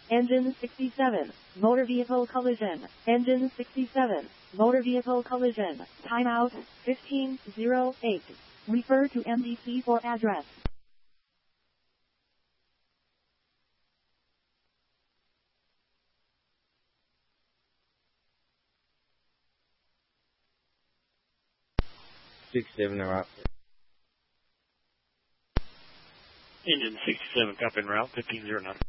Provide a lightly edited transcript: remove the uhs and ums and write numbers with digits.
Engine 67. Motor vehicle collision. Engine 67. Motor vehicle collision. Timeout 1508. Refer to MDC for address. Engine 67, copy en route, 1509.